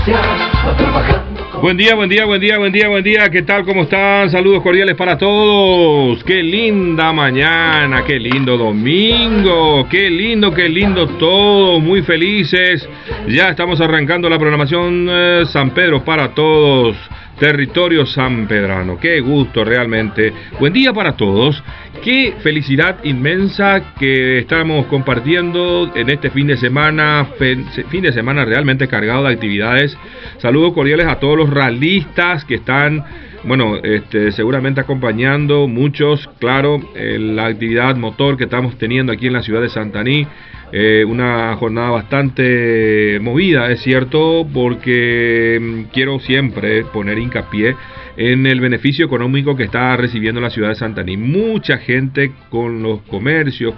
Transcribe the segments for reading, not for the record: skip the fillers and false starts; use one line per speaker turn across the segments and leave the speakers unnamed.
Buen día, buen día, buen día, buen día, buen día. ¿Qué tal? ¿Cómo están? Saludos cordiales para todos. Qué linda mañana, qué lindo domingo, qué lindo todo. Muy felices. Ya estamos arrancando la programación San Pedro para todos. Territorio sanpedrano, qué gusto realmente. Buen día para todos. Qué felicidad inmensa que estamos compartiendo en este fin de semana realmente cargado de actividades. Saludos cordiales a todos los ralistas que están, seguramente acompañando muchos, claro, la actividad motor que estamos teniendo aquí en la ciudad de Santaní. Una jornada bastante movida, es cierto, porque quiero siempre poner hincapié en el beneficio económico que está recibiendo la ciudad de Santaní. Mucha gente con los comercios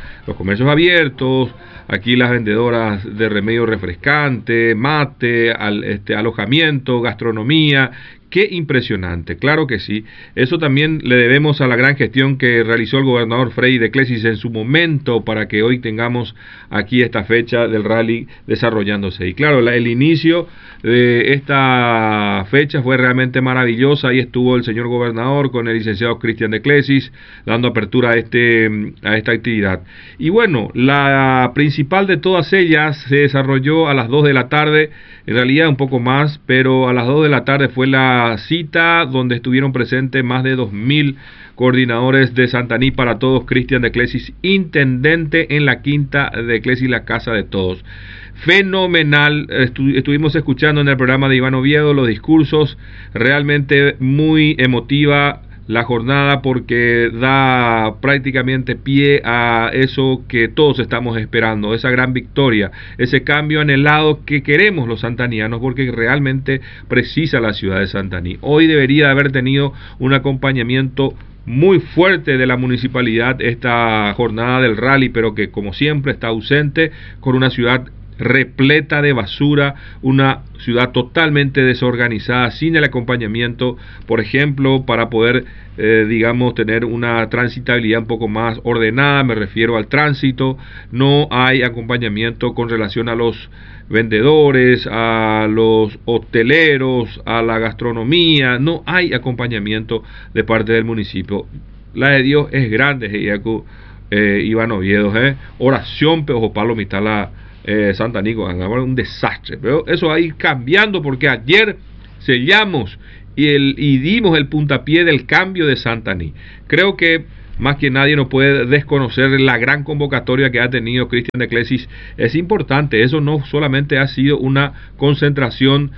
abiertos, aquí las vendedoras de remedio refrescante, mate, alojamiento, gastronomía. Qué impresionante, claro que sí. Eso también le debemos a la gran gestión que realizó el gobernador Frei de Clesis en su momento para que hoy tengamos aquí esta fecha del rally desarrollándose. Y claro, el inicio de esta fecha fue realmente maravillosa. Ahí estuvo el señor gobernador con el licenciado Cristian de Clesis dando apertura a esta actividad. Y bueno, la principal de todas ellas se desarrolló a las 2 de la tarde, en realidad un poco más, pero a las 2 de la tarde fue la cita donde estuvieron presentes más de 2.000 coordinadores de Santaní para todos. Cristian de Clesis, intendente en la quinta de Clesis, la casa de todos. Fenomenal, estuvimos escuchando en el programa de Iván Oviedo los discursos, realmente muy emotiva la jornada porque da prácticamente pie a eso que todos estamos esperando, esa gran victoria, ese cambio anhelado que queremos los santanianos porque realmente precisa la ciudad de Santaní. Hoy debería haber tenido un acompañamiento muy fuerte de la municipalidad esta jornada del rally, pero que como siempre está ausente, con una ciudad repleta de basura, una ciudad totalmente desorganizada, sin el acompañamiento, por ejemplo, para poder, tener una transitabilidad un poco más ordenada. Me refiero al tránsito. No hay acompañamiento con relación a los vendedores, a los hoteleros, a la gastronomía. No hay acompañamiento de parte del municipio. La de Dios es grande, Iván Oviedo, oración, pero Pablo Mitala, Santaní, un desastre, pero eso va a ir cambiando porque ayer sellamos y dimos el puntapié del cambio de Santaní. Creo que más que nadie no puede desconocer la gran convocatoria que ha tenido Cristian de Clesis. Es importante, eso no solamente ha sido una concentración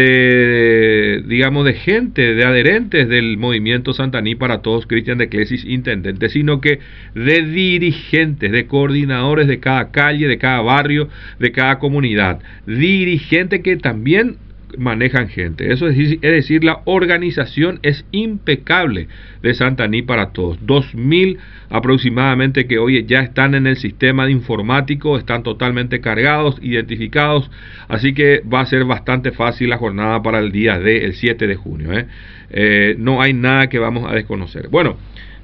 de gente, de adherentes del movimiento Santaní para todos, Cristian de Clesis, intendente, sino que de dirigentes, de coordinadores de cada calle, de cada barrio, de cada comunidad, dirigentes que también manejan gente. Eso es decir, la organización es impecable de Santaní para todos. 2.000 aproximadamente que hoy ya están en el sistema de informático, están totalmente cargados, identificados, así que va a ser bastante fácil la jornada para el día del 7 de junio. No hay nada que vamos a desconocer. Bueno,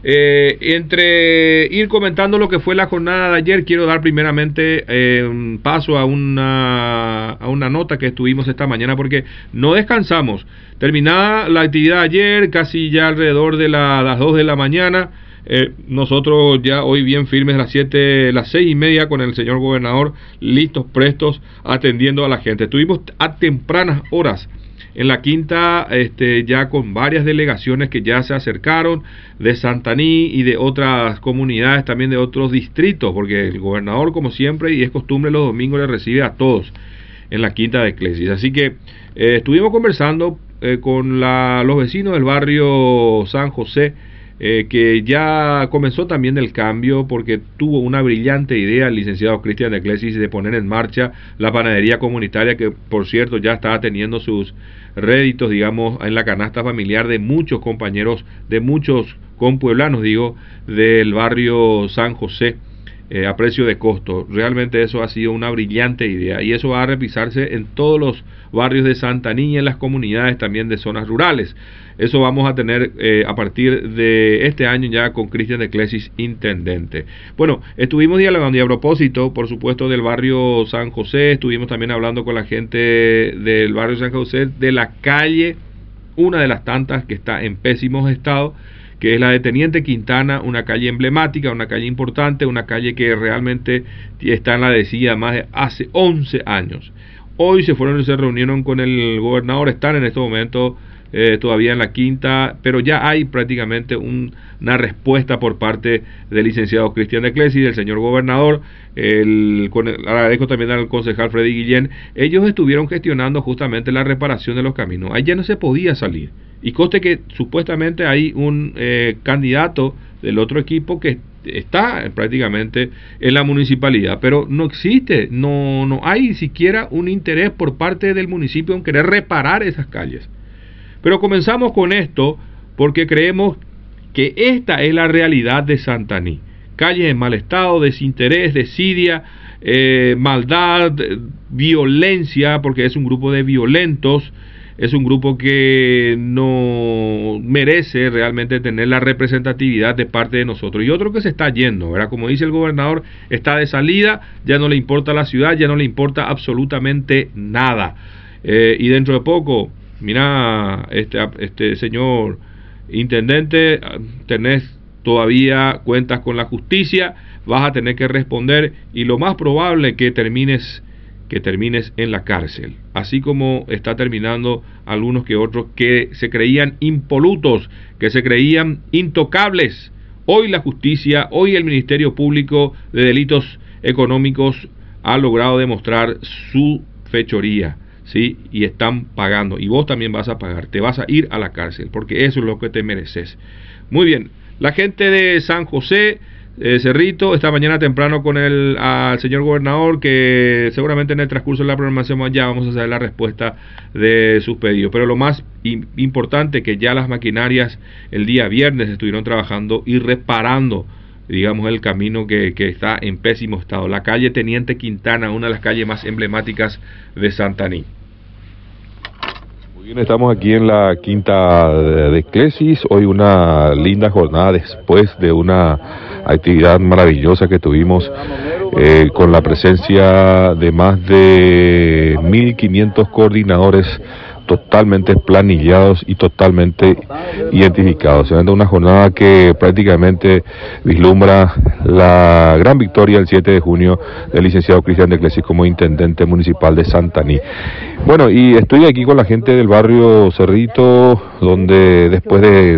entre ir comentando lo que fue la jornada de ayer, quiero dar primeramente paso a una nota que estuvimos esta mañana porque no descansamos. Terminada la actividad ayer, casi ya alrededor de las 2 de la mañana, nosotros ya hoy bien firmes las 6:30 con el señor gobernador, listos, prestos, atendiendo a la gente. Estuvimos a tempranas horas en la quinta, ya con varias delegaciones que ya se acercaron de Santaní y de otras comunidades, también de otros distritos, porque el gobernador, como siempre, y es costumbre, los domingos le recibe a todos en la quinta de Clesis. Así que estuvimos conversando con los vecinos del barrio San José, que ya comenzó también el cambio porque tuvo una brillante idea el licenciado Cristian de Clesis de poner en marcha la panadería comunitaria, que por cierto ya estaba teniendo sus réditos, en la canasta familiar de muchos compañeros, de muchos compueblanos, del barrio San José. a precio de costo. Realmente eso ha sido una brillante idea y eso va a repisarse en todos los barrios de Santaní y en las comunidades también de zonas rurales. Eso vamos a tener a partir de este año ya con Cristian de Clesis, intendente. Bueno, estuvimos dialogando y a propósito, por supuesto, del barrio San José, estuvimos también hablando con la gente del barrio San José de la calle, una de las tantas que está en pésimos estados, que es la de Teniente Quintana, una calle emblemática, una calle importante, una calle que realmente está en la decía más de hace 11 años. Hoy se reunieron con el gobernador, están en este momento todavía en la quinta, pero ya hay prácticamente una respuesta por parte del licenciado Cristian de Clesis, del señor gobernador, agradezco también al concejal Freddy Guillén. Ellos estuvieron gestionando justamente la reparación de los caminos. Ahí ya no se podía salir, y conste que supuestamente hay un candidato del otro equipo que está prácticamente en la municipalidad, pero no existe, no hay siquiera un interés por parte del municipio en querer reparar esas calles. Pero comenzamos con esto porque creemos que esta es la realidad de Santaní. Calles en mal estado, desinterés, desidia, maldad, violencia, porque es un grupo de violentos, es un grupo que no merece realmente tener la representatividad de parte de nosotros. Y otro que se está yendo, ¿verdad? Como dice el gobernador, está de salida, ya no le importa la ciudad, ya no le importa absolutamente nada. Y dentro de poco, mira, señor intendente, tenés todavía cuentas con la justicia, vas a tener que responder y lo más probable que termines en la cárcel, así como está terminando algunos que otros que se creían impolutos, que se creían intocables. Hoy la justicia, hoy el Ministerio Público de Delitos Económicos ha logrado demostrar su fechoría, ¿sí? Y están pagando, y vos también vas a pagar, te vas a ir a la cárcel, porque eso es lo que te mereces. Muy bien, la gente de San José, Cerrito, esta mañana temprano con al señor gobernador, que seguramente en el transcurso de la programación ya vamos a saber la respuesta de sus pedidos. Pero lo más importante, que ya las maquinarias el día viernes estuvieron trabajando y reparando, digamos, el camino que está en pésimo estado. La calle Teniente Quintana, una de las calles más emblemáticas de Santaní.
Muy bien, estamos aquí en la quinta de Clesis, hoy una linda jornada después de una actividad maravillosa que tuvimos con la presencia de más de 1.500 coordinadores totalmente planillados y totalmente identificados. Se una jornada que prácticamente vislumbra la gran victoria el 7 de junio del licenciado Cristian de Clesis como intendente municipal de Santaní. Bueno, y estoy aquí con la gente del barrio Cerrito, donde después de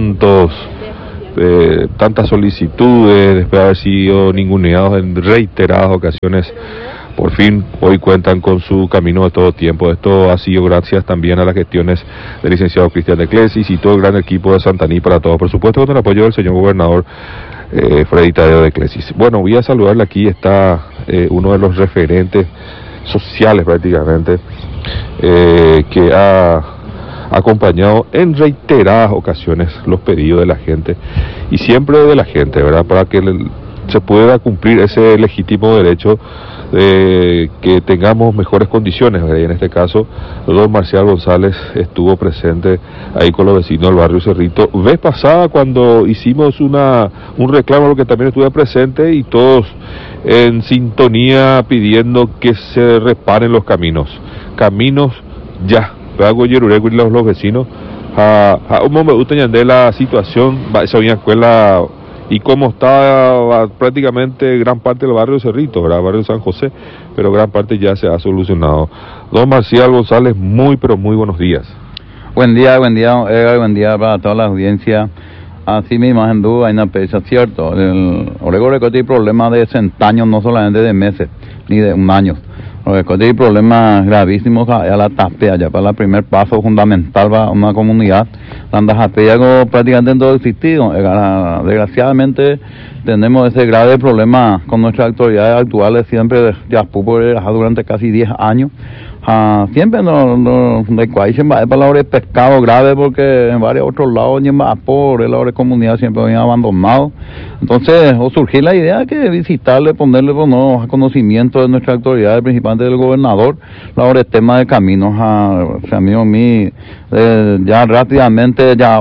tantas solicitudes, después de haber sido ninguneados en reiteradas ocasiones, por fin hoy cuentan con su camino de todo tiempo. Esto ha sido gracias también a las gestiones del licenciado Cristian de Clesis y todo el gran equipo de Santaní para todos. Por supuesto con el apoyo del señor gobernador Freddy Tadeo de Clesis. Bueno, voy a saludarle. Aquí está uno de los referentes sociales prácticamente que ha acompañado en reiteradas ocasiones los pedidos de la gente y siempre de la gente, ¿verdad? Para que se pueda cumplir ese legítimo derecho de que tengamos mejores condiciones, ¿verdad? Y en este caso, don Marcial González estuvo presente ahí con los vecinos del barrio Cerrito. Vez pasada cuando hicimos un reclamo, lo que también estuve presente, y todos en sintonía pidiendo que se reparen los caminos ya. Hago Yerurego y los vecinos un momento me gusta de la situación esa escuela y cómo está prácticamente gran parte del barrio Cerrito, ¿verdad? Barrio San José, pero gran parte ya se ha solucionado. Don Marcial González, pero muy buenos días.
Buen día, Edgar, buen día para toda la audiencia. Así mismo, en duda, hay una pesa, cierto. El Orego tiene problemas de centaños, no solamente de meses, ni de un año. Orego tiene problemas gravísimos a la tapea, ya para el primer paso fundamental para una comunidad. La tapea prácticamente en todo el sitio. Desgraciadamente tenemos ese grave problema con nuestras autoridades actuales, siempre ya durante casi 10 años. Siempre no de cuáles para la hora de pescado grave, porque en varios otros lados ni más por la hora de comunidad siempre habían abandonado. Entonces surgió la idea que visitarle, ponerle a conocimiento de nuestras autoridades, principalmente del gobernador, la hora de tema de caminos. Amigo mío, ya rápidamente ya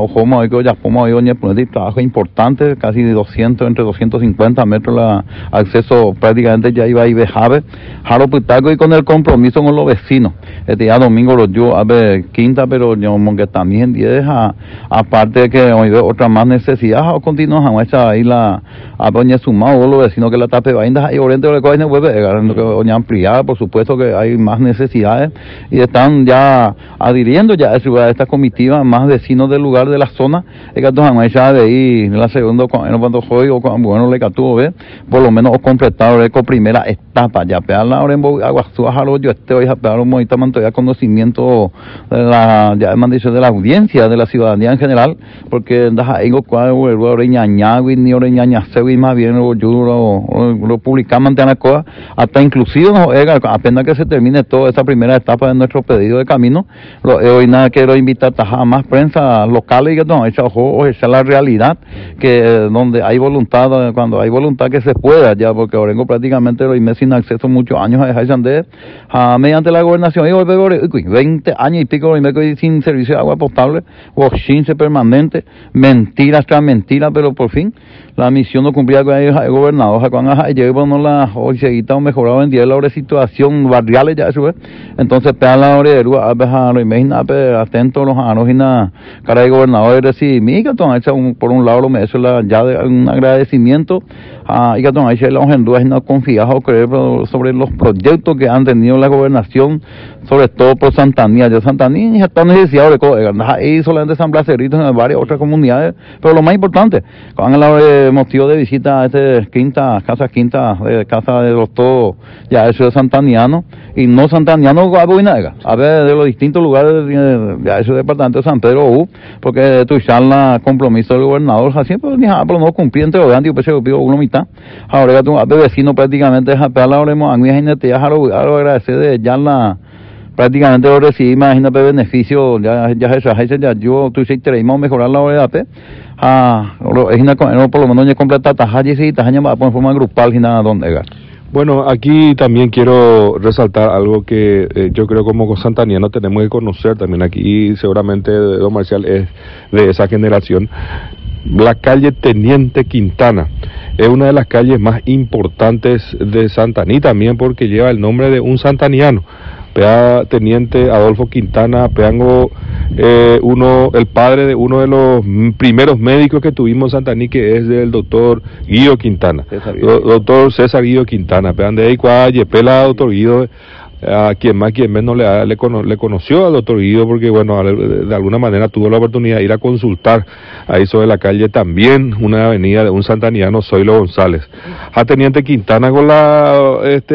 trabajo importante, casi 200, entre 250 metros la acceso prácticamente ya iba a Ibejave, Jaro Putaco, y con el compromiso con los vecinos. Este día domingo los yo a ver quinta, pero yo que también 10 aparte de que hoy otra más necesidad o continuamos a ahí la a doña sumado los vecinos que la tape vaina y oriente de coine vuelve que doña ampliada, por supuesto que hay más necesidades y están ya adhiriendo ya a esta comitiva más vecinos del lugar de la zona que ya de ahí la segunda cuando fue o bueno le catuvo por lo menos completado con primera etapa ya pegar la hora en Aguazú a yo estoy a pegar un monito ya conocimiento de la ya me han dicho de la audiencia de la ciudadanía en general porque ahí ni y más bien lo publicamos ante la cosa hasta inclusive apenas que se termine toda esa primera etapa de nuestro pedido de camino hoy nada quiero invitar a más prensa local y que no esa es la realidad que donde hay voluntad cuando hay voluntad que se pueda ya porque ahora tengo prácticamente los meses sin acceso muchos años a dejar mediante la gobernación 20 años y pico sin servicio de agua potable o 15 permanente mentiras tras mentiras pero por fin la misión no cumplía con el gobernador cuando llevamos la hoy seguida mejorado en 10 la situación barriales ya eso entonces pegan la hora de luz imagina atento los anógenas cara de gobernador y mi que por un lado me eso ya de un agradecimiento y que los hindúes no confiado creer sobre los proyectos que han tenido la gobernación sobre todo por Santanía ya Santanía está necesidad de cosas ahí solamente San Blaseritos en varias otras comunidades pero lo más importante con el motivo de visita a casa quinta de casa de doctor ya eso es santaniano y no santaniano a ver de los distintos lugares ya eso departamento de San Pedro porque tu charla compromiso del gobernador siempre pero no cumplí entre los grandes yo pido uno mitad ahora tu vecino prácticamente a la hora de agradecer de ya la prácticamente lo recibí, imagínate beneficio, ya yo tú sí queremos mejorar la hora de por lo menos ya completa tajaje y tajaje va a poner forma grupal y nada donde
Bueno, aquí también quiero resaltar algo que yo creo como santaniano tenemos que conocer también aquí, seguramente don Marcial es de esa generación. La calle Teniente Quintana es una de las calles más importantes de Santaní también porque lleva el nombre de un santaniano. Teniente Adolfo Quintana Peango, el padre de uno de los primeros médicos que tuvimos en Santaní, que es del doctor Guido Quintana, doctor César Guido Quintana, pean de ahí pela doctor Guido, a quien más quien menos le conoció al doctor Guido porque bueno de alguna manera tuvo la oportunidad de ir a consultar ahí sobre la calle también una avenida de un santaniano Zoilo González a Teniente Quintana con la